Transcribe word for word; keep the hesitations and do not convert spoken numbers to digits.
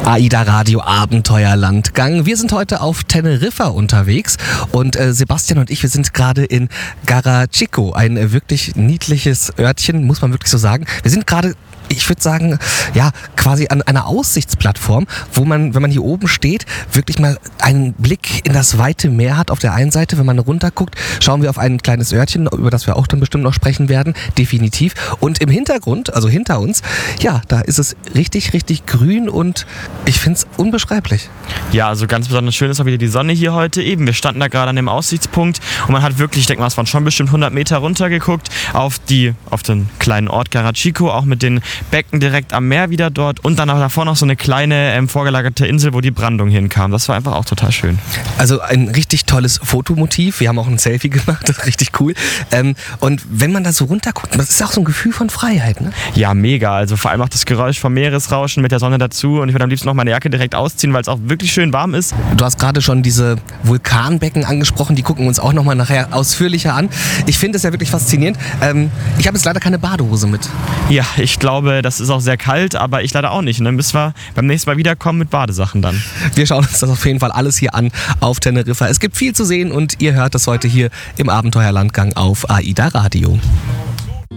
AIDA Radio Abenteuerlandgang. Wir sind heute auf Teneriffa unterwegs und äh, Sebastian und ich, wir sind gerade in Garachico, ein äh, wirklich niedliches Örtchen, muss man wirklich so sagen. Wir sind gerade, ich würde sagen, ja, quasi an einer Aussichtsplattform, wo man, wenn man hier oben steht, wirklich mal einen Blick in das weite Meer hat auf der einen Seite. Wenn man runterguckt, schauen wir auf ein kleines Örtchen, über das wir auch dann bestimmt noch sprechen werden, definitiv. Und im Hintergrund, also hinter uns, ja, da ist es richtig, richtig grün und ich finde es unbeschreiblich. Ja, also ganz besonders schön ist auch wieder die Sonne hier heute. Eben, wir standen da gerade an dem Aussichtspunkt und man hat wirklich, ich denke mal, es waren schon bestimmt hundert Meter runtergeguckt auf, die, auf den kleinen Ort Garachico, auch mit den Becken direkt am Meer wieder dort und dann auch davor noch so eine kleine ähm, vorgelagerte Insel, wo die Brandung hinkam. Das war einfach auch total schön. Also ein richtig tolles Fotomotiv. Wir haben auch ein Selfie gemacht, das ist richtig cool. Ähm, und wenn man da so runterguckt, das ist auch so ein Gefühl von Freiheit, ne? Ja, mega. Also vor allem auch das Geräusch vom Meeresrauschen mit der Sonne dazu und ich würde am liebsten noch meine Jacke direkt ausziehen, weil es auch wirklich schön warm ist. Du hast gerade schon diese Vulkanbecken angesprochen, die gucken wir uns auch nochmal nachher ausführlicher an. Ich finde es ja wirklich faszinierend. Ähm, ich habe jetzt leider keine Badehose mit. Ja, ich glaube, das ist auch sehr kalt, aber ich leider auch nicht. Und dann müssen wir beim nächsten Mal wiederkommen mit Badesachen dann. Wir schauen uns das auf jeden Fall alles hier an auf Teneriffa. Es gibt viel zu sehen und ihr hört das heute hier im Abenteuerlandgang auf AIDA Radio.